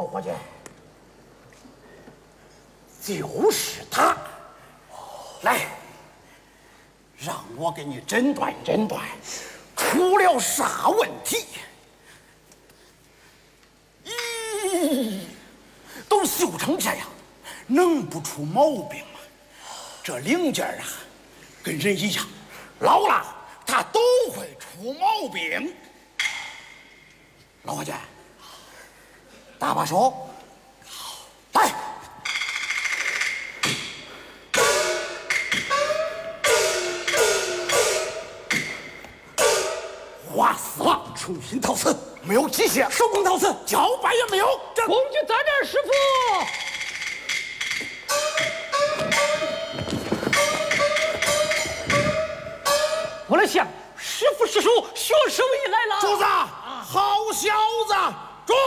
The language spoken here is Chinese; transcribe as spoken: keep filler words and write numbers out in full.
老伙计，就是他。来，让我给你诊断诊断，出了啥问题？咦，都锈成这样，能不出毛病吗？这零件啊，跟人一样，老了它都会出毛病。老伙计，搭把手，来。划死了，重新陶瓷，没有机械，手工陶瓷，脚板也没有。这工具在这儿，师傅。我来想，师傅师叔学手艺来了。 主子，好小子，住！